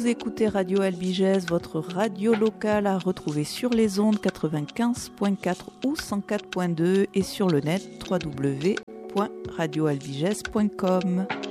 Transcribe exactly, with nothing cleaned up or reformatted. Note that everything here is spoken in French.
Vous écoutez Radio Albigès, votre radio locale à retrouver sur les ondes quatre-vingt-quinze point quatre ou cent quatre point deux et sur le net w w w point radio albigès point com.